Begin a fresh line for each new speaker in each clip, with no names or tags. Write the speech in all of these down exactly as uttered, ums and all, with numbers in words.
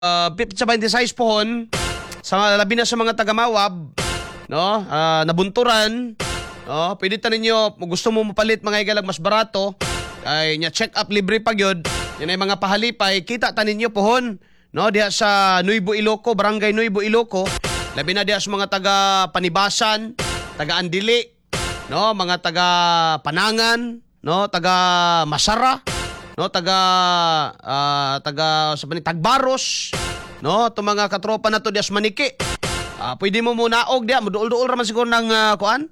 uh, sa twenty-six pohon sa labi na sa mga taga-Mawab, no? Uh, nabunturan, no? Pwede ta ninyo gusto mo mapalit mga igalag mas barato, ay nya check up libre pa gyud. Yan ay mga pahalipay, kita ta ninyo pohon, no? Diha sa Nuevo Iloco, Barangay Nuevo Iloco, labi na diha sa mga taga Panibasan, taga Andili, no? Mga taga Panangan, no? Taga Masara, no? Taga uh, taga sa pani Tagbaros, no? Ito mga katropa na to dias Maniki. Uh, pwede mo muna og diya, muduol-duol raman siguro ng uh, kuan.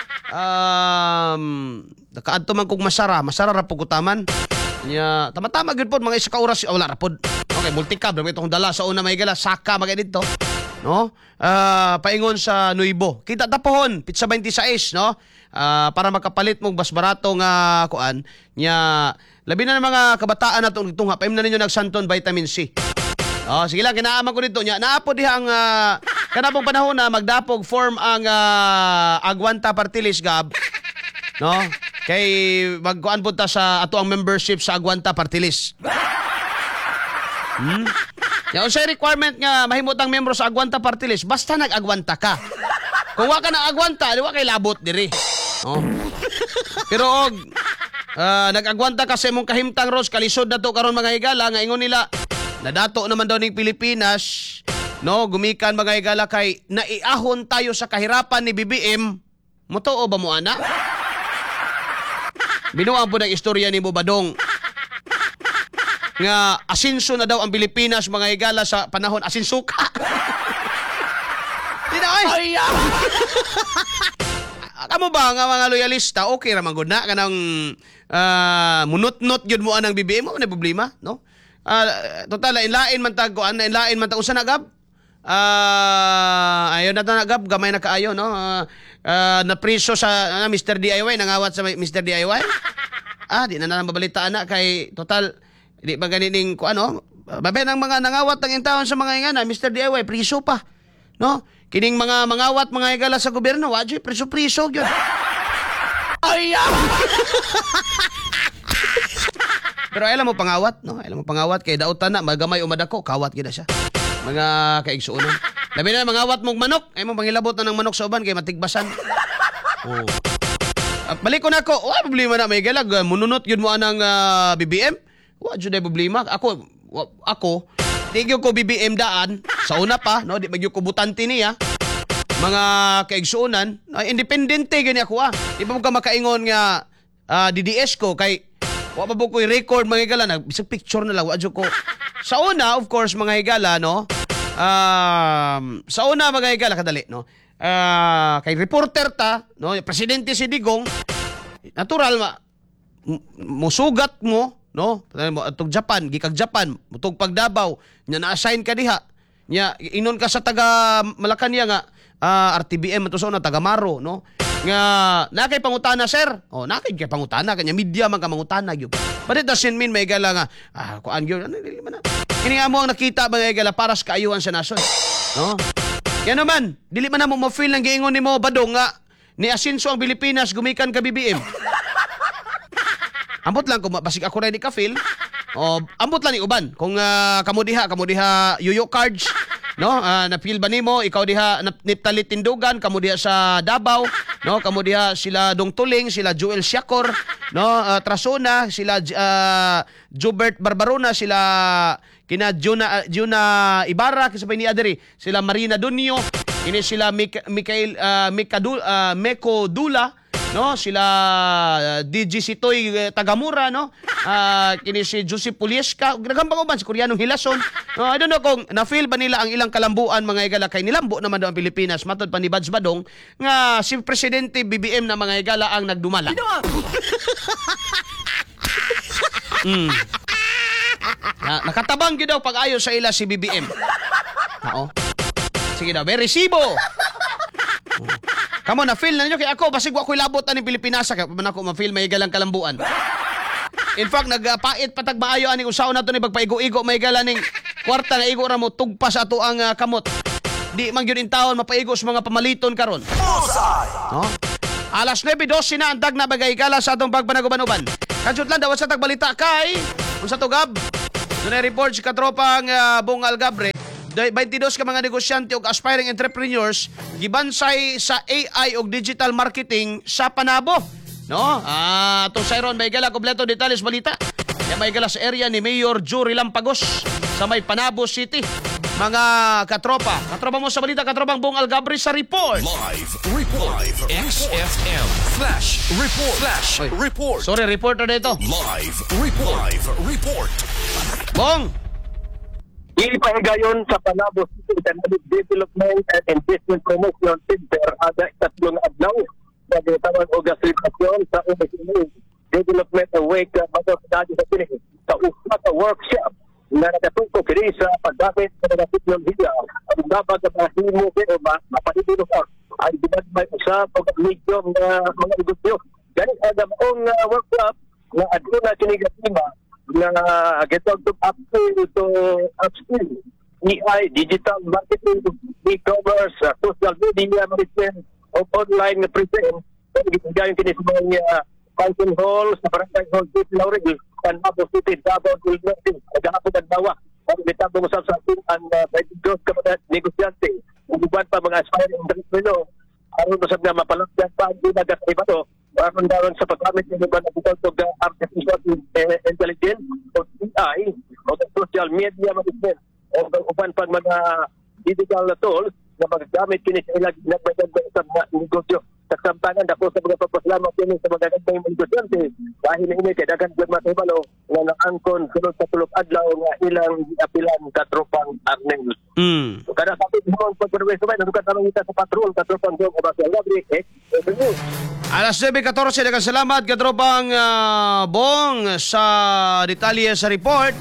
Um, nakaadto man kog Masara, Masara ra pug utaman. Nya tama-tama gyud pod mga isa ka oras oh, wala ra pod. Okay, multicab ra itong dala sa una may gala saka magay dito. No? Uh, paingon sa Nuibo. Kita tapohon pizza twenty-six, no? Uh, para makapalit mong bas barato nga kuan nya labi na ng mga kabataan nato itong paim na ninyo nagsanton vitamin C. Oh, sige lang kinaaman ko dito nya naapo diha ang uh, kanabong panahon na magdapog form ang uh, Agwanta Party List Gab. No? Kay magkuan pud ta sa ato ang membership sa Agwanta Party List. Hmm? Ya unsay requirement nga mahimot ang membro sa Agwanta Party List basta nag-agwanta ka. Kung wa ka nag-agwanta, di wa kay labot diri. Oh. Pero og uh, nag-agwanta ka sa imong kahimtang Ros kalisod na to karon mga higala nga ingon nila nadato naman daw ning Pilipinas, no, gumikan mga higala kay naiahon tayo sa kahirapan ni B B M. Motoo ba mo ana? Binuang po ng istorya ni mo Badong nga asinso na daw ang Pilipinas mga higala sa panahon asinsuka. Di na ay. Kamo ba nga mga loyalista okay ra man gud na kanang uh, munot-not gyud mo anang B B M mo na problema, no? Uh, total lain-lain man tag kuan lain man tag usa na gab. Ah, uh, ayo na ta na gab gamay na kaayo, no? Uh, uh, na priso sa uh, Mister D I Y nangawat sa Mister D I Y. Ah, di na na mabalitaan na kay total di ba ganining ko ano, babay ng mga nangawat ng intawon sa mga ingana, Mister D I Y priso pa, no? Kining mga mangawat mga higala sa gobyerno, wa jud priso-priso gyud. Ay. Pero alam mo pangawat, no? Alam mo pangawat kay dautan na magamay umadako, kawat gid siya. Mga kaigsuonon. Labi na mangawat mong manok, ay mo pangilabot na ng manok sa uban kay matigbasan. Oh. At balik ko na ako, wa problema na may galag, mununot yun mo anang uh, B B M. Wa jud ay problema. Ako wa, ako di gyud ko B B M daan sa una pa, no? Di magyud ko butante niya. Mga kaigsuonan, uh, independente gani ako ah. Di pa mo ka makaingon nga uh, D D S ko kay wa pa po ko i-record mga higala na bisag picture na lang wa jud ko. Sa una of course mga higala, no? Um, sa una mga higala kadali, no? Uh, kay reporter ta, no? Presidente si Digong, natural ma musugat mo, no? Atog Japan, gikag Japan, mutog pagdabaw, nya na-assign ka diha. Nya inon ka sa taga Malacañang nga uh, R T B M to sa una taga Maro, no? Nga nakay pangutana sir. Oh, nakay kay pangutana kanya media man ka mangutana gyud. But it doesn't mean may gala nga ah kuan gyud ano dili man. Kini nga mo ang nakita ba may gala para sa kaayuhan sa nasod. No? Yan naman, dili man na mo ma-feel nang giingon nimo Badong nga ni asinso ang Pilipinas gumikan ka B B M. Ambot lang kung basig ako ra di ka feel. Oh, ambot lang ni uban kung uh, kamo diha kamo diha yuyo cards. No, uh, na-feel ba nimo ikaw diha niptalit tindugan kamo diha sa Davao, no, kamo diha sila Dong Tuling, sila Joel Siacor, no, uh, Trasona, sila uh, Jobert Barbarona, sila kina Juna uh, Juna Ibarra kisabay ni adiri, sila Marina Dunio, ini sila Mik Mikael uh, Mikadul uh, Meko Dula, no, sila uh, D J Sitoy uh, Tagamura, no, uh, kini si Joseph Pulieska, nagambang uban si Koreanong Hilason. No, I don't know kung na-feel ba nila ang ilang kalambuan mga higala kay nilambo naman daw ang Pilipinas matod pa ni Bads Badong nga si Presidente B B M na mga higala ang nagdumala. mm. Na, nakatabang gyud daw pag-ayo sa ila si B B M. Nao. Sige daw, very resibo. Kamo na feel na niyo kay ako basig wa ko'y labot ani Pilipinas kay man ako ma-feel may galang kalambuan. In fact nagpait patag maayo ani usaw nato ni pagpaigo-igo may galaning kwarta nga igo ra mo tugpa sa ato ang uh, kamot. Di man gyud in taon mapaigo sa mga pamaliton karon. No? Alas nuwebe dose na ang dag na bagay gala sa atong pagpanaguban-uban. Kansut lang daw sa tagbalita kay unsa to gab? Doon ay report si katropang uh, Bong Algabre, twenty-two ka mga negosyante ug aspiring entrepreneurs gibansay sa A I ug digital marketing sa Panabo. No? Ah, uh, to sayron may gala kompleto detalles balita. Ya may gala sa area ni Mayor Jory Lampagos sa may Panabo City. Mga katropa, katropa mo sa balita, katropang Bong Algabre sa report.
Live report. Live X F M Flash report. Flash
Oy,
report.
sorry, reporter dito.
Live report. Live report.
Bong,
Ipahigayon sa Panabo City Economic Development and Investment Promotion Center ada tatlong adlaw sa gitawan og selebrasyon sa U S A Development Week bago sa sa Pilipinas sa usa ka workshop na nakatutok kini sa paggamit sa mga teknolohiya ang dapat na mahimo o mapanitulog ay dinagmay usab og medium na mga negosyo. Ganit ang maong uh, workshop na aduna kini gatima na getog to upskill to upskill A I, digital marketing, e-commerce, uh, social media management, o online presence. Gayon kini sa mga uh, function hall sa barangay hall City Laurel, Panabo City, Davao del Norte, nagahapon at bawa. Ang bitabo mo sa ang twenty-two ka mga negosyante, uguban pa mga aspiring entrepreneur, aron usab na mapalagyan pa ang ginagat sa iba to, aron daron sa paggamit ng mga nagtutog ng artificial intelligence o A I o social media management o uban pa mga digital na tools na magagamit kini sa ilang nagmaganda sa mga negosyo. Sa samtangan ako sa mga pagpasalamat kini sa mga gandang negosyante dahil ini kay daghang jud matibalo nga naangkon sulod sa tulog adlaw nga ilang apilan katropang Arnel.
mm.
Kada sa ating mga pagperweso ba nadukat naman kita sa patrol katropang Dong Abasel Gabriel eh eh
Alas nine fourteen, daghang salamat katropang uh, Bong sa detalye sa report.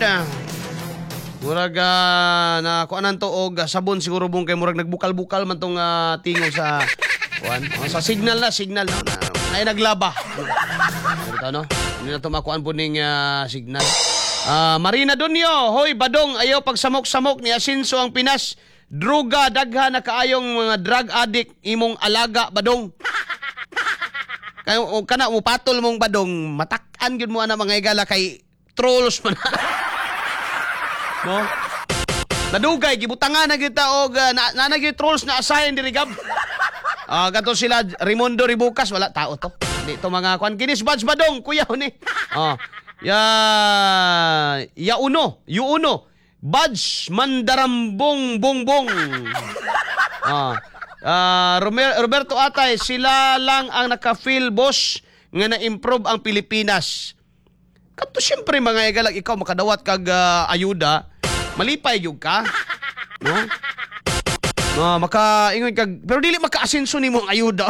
Murag uh, na kuanan to og sabon siguro Bong kay murag nagbukal-bukal man tong uh, tingog sa kuan. Oh, sa signal na, signal na. Na, na naglaba. Ito no. Hindi na tumakuan po ning uh, signal. Uh, Marina Dunyo, hoy badong ayaw pagsamok-samok ni Asinso ang Pinas. Druga dagha na kaayong mga drug addict imong alaga badong. Kayo o kana mo patol mong badong matak-an gyud mo ana mga igala kay trolls man. No? Nadugay gibutangan na gyud ta og uh, na, na, na gyud trolls na assign diri gab. Ah, uh, gato sila Raimundo Ribukas wala tao to. Dito mga kwan kinis badge badong kuya ni. Ah. Ya ya uno, yu uno. Badge mandarambong bongbong. Ah. Uh, Roberto Atay, sila lang ang naka-feel boss nga na-improve ang Pilipinas. Kato siyempre mga igalag ikaw makadawat kag uh, ayuda, malipay yung ka. No? No, maka ingon kag pero dili maka-asenso nimo ang ayuda.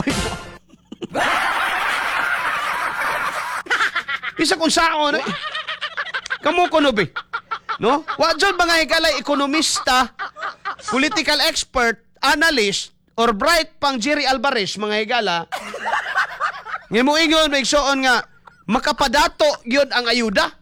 Isa kung saon eh. Kamo kuno be. No? Wa jud mga igalay ekonomista, political expert, analyst or bright pang Jerry Alvarez mga higala. Nga mo ingon may igsoon nga makapadato yun ang ayuda.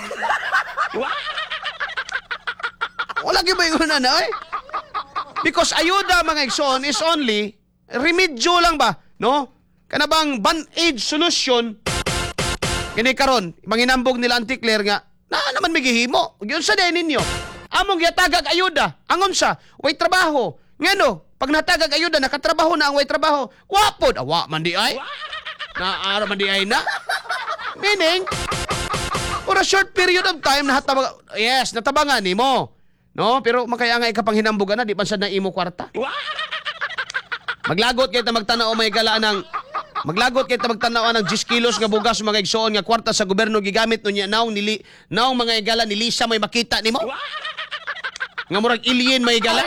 Wala gyud ingon na na eh. Because ayuda mga igsoon is only remedyo lang ba, no? Kanabang band-aid solution. Kini karon manginambog nila anti-clear nga na naman migihimo. Gyud sa din ninyo. Among giatagag ayuda, angon sa way trabaho. Ngano, pag natagag ayuda nakatrabaho na ang way trabaho. Wapod, awa man di ay. Na ara man di ay na. Meaning for a short period of time nahatabag yes, natabangan nimo. No, pero makayangay ka pang hinambugan na di pa sa na imo kwarta. Maglagot kay ta magtanaw may galaan ng Maglagot kay ta magtanaw ng ten kilos nga bugas mga igsoon nga kwarta sa gobyerno gigamit nunya naong nili naong mga igala ni Lisa may makita nimo. Nga murag alien may igala.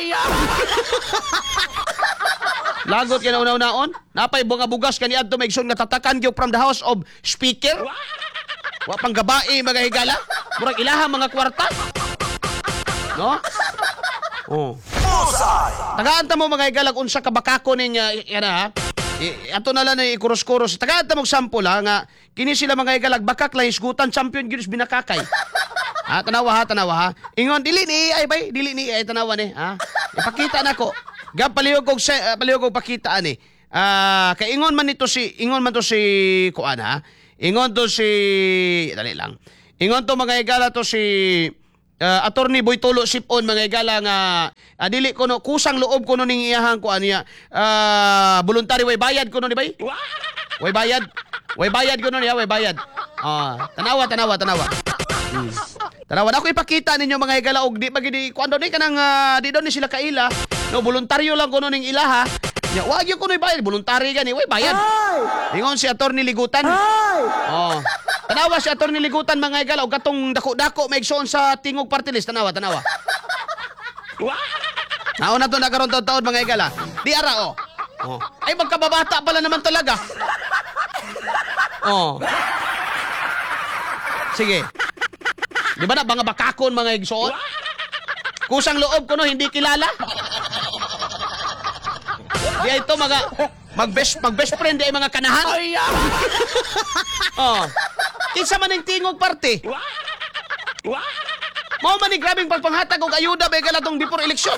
Lagot kay na una-unaon. Napay bunga bugas kani adto may igsoon nga tatakan gyud from the house of speaker. Wa pang gabae mga higala. Murag ilaha mga kwarta. No? Oh. Tagaan ta mo mga igalag unsa ka bakako ninya yana ha. I, ato na lang na ikuros-kuros. Tagaan ta mo sample ha nga kini sila mga igalag bakak lang isgutan champion gyud binakakay. Ha tanawa ha tanawa ha. Ingon dili ni ay bay dili ni ay tanawa ni ha. Ipakita nako. Gab palihog kog uh, palihog kog pakita ani. Ah uh, kay ingon man nito si ingon man to si kuan ha. Ingon to si dali lang. Ingon to mga igala to si uh, attorney Boy Tulo Sipon mga igala nga uh, dili ko no kusang loob ko no ning iyahang kuan niya. Uh, voluntary way bayad ko no di bay? Way bayad. Way bayad ko no niya, way bayad. Ah, tanawa tanawa tanawa. Hmm. Tanawa na ako ipakita ninyo mga igala og di magidi kuando di kanang uh, di daw ni sila kaila. No voluntaryo lang ko no ning ilaha. Ya, wag yung kuno'y bayad, voluntary gani, way bayad. Ingon si attorney Ligutan. Oh. Tanawa si attorney Ligutan mga igala og katong dako-dako maigsoon sa tingog party list, tanawa, tanawa. Naon na to nagkaroon taon-taon mga igala. Di ara oh. Oh. Ay magkababata pala naman talaga. Oh. Sige. Di ba na mga bakakon mga igsoon? Kusang loob ko no hindi kilala. Di ay ito mga mag-best mag-best friend di ay mga kanahan. Oh. Kinsa man ning tingog parte. Mao man ni grabing pagpanghatag og ayuda may galatong before election.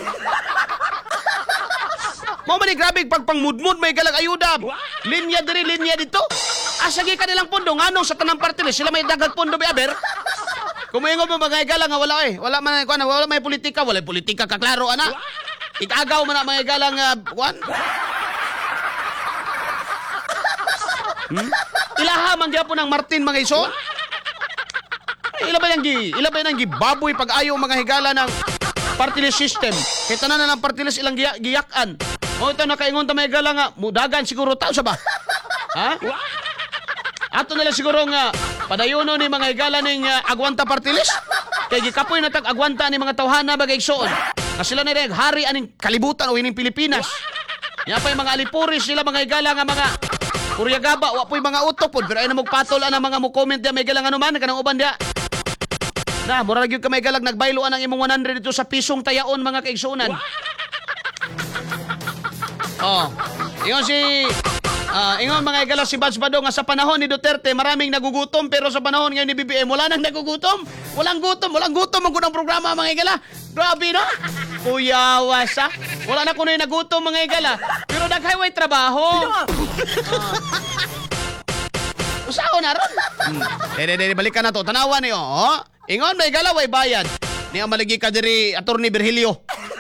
Mao man ni grabing pagpangmudmud may galang ayuda. Linya diri linya dito. Asagi kanilang pondo nganong sa tanang parte sila may dagag pondo bi aber. Kumingon mo mga igala nga wala eh. Wala man kuan wala may politika, wala politika kaklaro ana. Ikagaw man na mga igala nga kuan. Hmm? Ilaha man gyapon ng Martin mga iso. Ila ba yang gi, ila ba nang gibaboy pag ayo mga higala ng party list system. Kay tanan na ng party list ilang giyak giyakan. Mo ito nakaingon ta mga higala nga mudagan siguro tao sa ba? Ha? Ato nila siguro nga padayono ni mga higala ning uh, agwanta party list. Kay gikapoy na tag agwanta ni mga tawhana bagay igsoon. Nga sila na rin hari aning kalibutan o ining Pilipinas. Yan pa yung mga alipuris sila mga higala nga mga Kuryagaba, wa po'y mga utok po. Pero ay na magpatol ang mga mo comment diya may galang ano man, kanang uban diya. Na, mura nagyud ka may galag, nagbailuan ang imong one hundred dito sa pisong tayaon mga kaigsunan. Oh, ingon si, uh, ingon mga igala si Bads Badong nga sa panahon ni Duterte, maraming nagugutom, pero sa panahon ngayon ni B B M, wala nang nagugutom. Walang gutom, walang gutom ang gunang programa mga igala. Grabe no? Kuyawas ah. Wala na kuno'y nagutom mga igala. Pero nag-highway trabaho. Uh. Usaho na ron. Hmm. Dede, dede, balikan na to. Tanawa niyo. Oh. Ingon, may igala, way bayad. Niya malagi ka diri, Attorney Virgilio.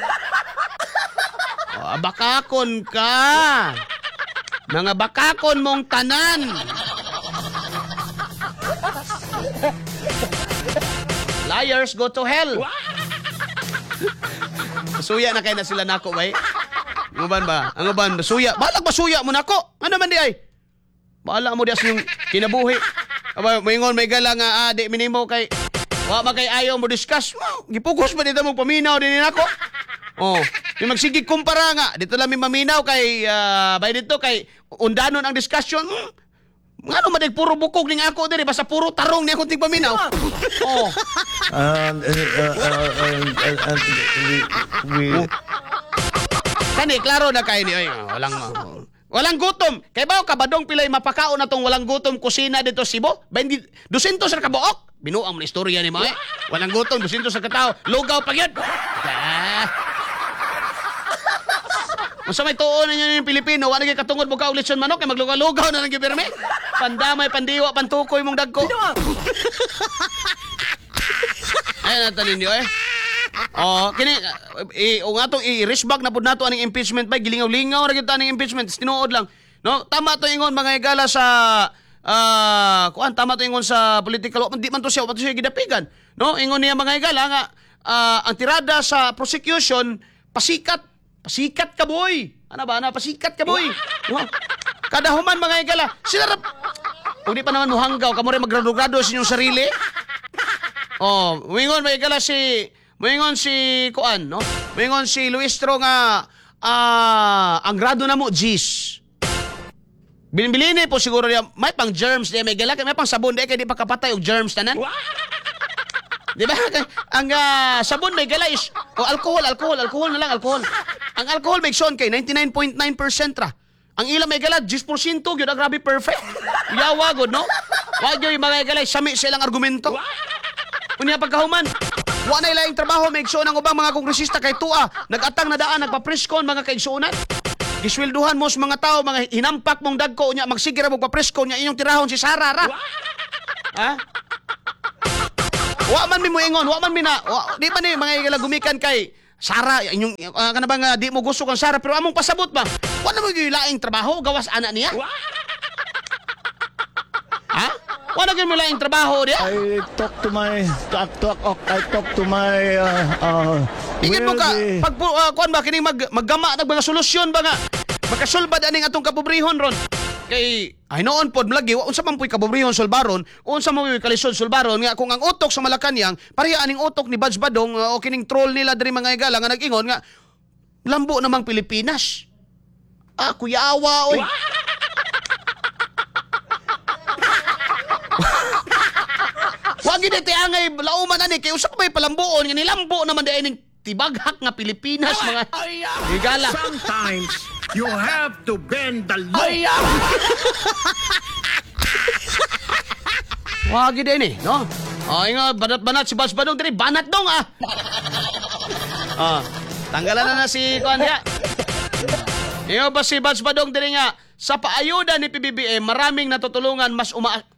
Oh, bakakon ka. Mga bakakon mong tanan. Liars go to hell. Suya na kayo na sila nako, bay. Ang uban ba? Ang uban, suya. Balag ba suya mo nako? Ano man di ay? Bahala mo di as yung kinabuhi. Aba, maingon may gala nga, ah, di minimo kay, wa magay ayaw mo discuss. Oh, gipugos ba dito mong paminaw din nako? Oh, yung magsigig kumpara nga, dito lang may maminaw kay, uh, bay dito kay, undanon ang discussion. Hmm. Nga no, madig puro bukog ning ako diri basta puro tarong ni akong tigpaminaw. Oh.
Um, uh, uh, uh, uh, uh, we...
Kani, klaro na kayo ni. Ay, walang, uh, walang gutom. Kaya ba, kabadong pilay mapakaon na tong walang gutom kusina dito Cebu? Dusinto sa kabuok. Binuang mo na istorya ni mga. Walang gutom, dusinto sa katao. Lugaw pag yun. Ah. Kung sa may tuon ninyo yung Pilipino, wala naging katungod mo ka ulit siyon manok, kaya maglugaw-lugaw na lang yung pirmi. Pandamay, pandiwa, pantukoy mong dagko. Ayan natin ninyo eh. Oh, kini i o nga tong i-risbag na pud nato aning impeachment bay gilingaw-lingaw ra gyud aning impeachment tinuod lang. No, tama to ingon mga igala sa ah uh, kuan tama to ingon sa political di man to siya, man to siya gidapigan. No, ingon niya mga igala nga uh, ang tirada sa prosecution pasikat, pasikat ka boy. Ano ba na pasikat ka boy. No? Kada human mga igala, sila rap ug di pa naman muhanggaw kamo rin maggrado-grado sa inyong sarili. Oh, wingon mga igala si Moingon si Kuan, no? Moingon si Luistro nga uh, ang grado na mo, G's. Binbilini po siguro niya, may pang germs niya, may galak, may pang sabon, di kaya di pa kapatay og germs tanan. Di ba? Ang uh, sabon may gala is, o oh, alcohol, alcohol, alcohol na lang, alcohol. Ang alcohol may son kay ninety-nine point nine percent ra. Ang ilang may gala, ten percent yun, ah, grabe perfect. Yawa, good, no? Wag yung mga gala, sami silang argumento. Unya pagkahuman, wa na ilaing trabaho may igsoon ang ubang mga kongresista kay tua, nag-atang na daan, nagpa-preskon mga kaigsuonan. Giswelduhan mo sa mga tao, mga hinampak mong dagko, unya magsigara mo pa-preskon, unya inyong tirahon si Sara, ra. Ha? Wa man mi mo ingon, wa man mi na, wa, di man ni mga igala gumikan kay Sara, inyong uh, kana ba nga di mo gusto kang Sara pero among pasabot ba? Wa na mo gyud laing trabaho gawas ana niya. Ha? Wa na gyud mo laing trabaho diya.
I talk to my talk talk oh, I talk to my uh, uh
Ingin mo ka
wealthy-
pag uh, kuan ba kining mag maggama nag mga solusyon ba nga makasulbad aning atong kapobrehon ron. Kay ay noon pod mlagi unsa man puy kapobrehon sulbaron, unsa man puy kalisod sulbaron nga kung ang utok sa Malacañang pareha aning utok ni Buds Badong uh, o kining troll nila diri mga igala nga nag-ingon nga lambo namang Pilipinas. Ah, kuyawa oy. Wa gid ti angay lauman ani kay usa ka may palambuon nga nilambo naman dai ning tibaghak nga Pilipinas mga igala.
Sometimes you have to bend the law.
Wa gid ni, no? Ay nga banat-banat si Buds Badong diri, banat dong ah. Ah, tanggalan na na si kuan diya. Iyo ba si Buds Badong diri nga sa paayuda ni P B B M maraming natutulungan mas uma